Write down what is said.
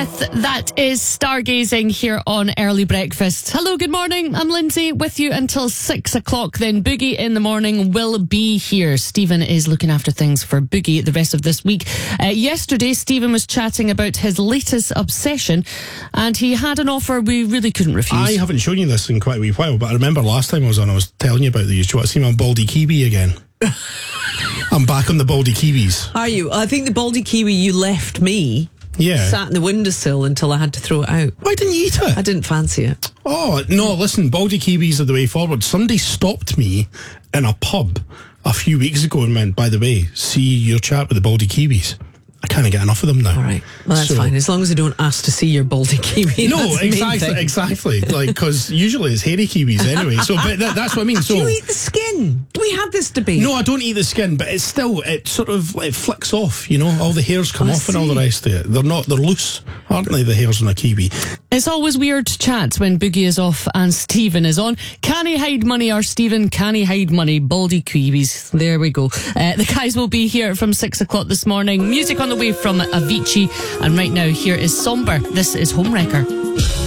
Smith. That is Stargazing here on Early Breakfast. Hello, good morning. I'm Lindsay with you until 6 o'clock. Then Boogie in the morning will be here. Stephen is looking after things for Boogie the rest of this week. Yesterday, Stephen was chatting about his latest obsession, and he had an offer we really couldn't refuse. I haven't shown you this in quite a wee while, but I remember last time I was on, I was telling you about these. Do you want to see my Baldy Kiwi again? I'm back on the Baldy Kiwis. Are you? I think the Baldy Kiwi you left me sat in the windowsill until I had to throw it out. Why didn't you eat it? I didn't fancy it. Oh, no, listen, Baldy Kiwis are the way forward. Somebody stopped me in a pub a few weeks ago and went, by the way, see your chat with the Baldy Kiwis. I can't get enough of them now. All right. Well, that's fine. As long as I don't ask to see your Baldy Kiwi. No, exactly. Like, because usually it's hairy kiwis anyway. So, but that's what I mean. So, do you eat the skin? Do we have this debate? No, I don't eat the skin, but it's still, it flicks off, you know, all the hairs come off and all the rest of it. They're loose, aren't they, the hairs on a kiwi? It's always weird to chat when Boogie is off and Stephen is on. Can he hide money, or Stephen, can he hide money? Baldy Kiwis. There we go. The guys will be here from 6 o'clock this morning. Music on the way from Avicii. And right now, here is Somber. This is Homewrecker.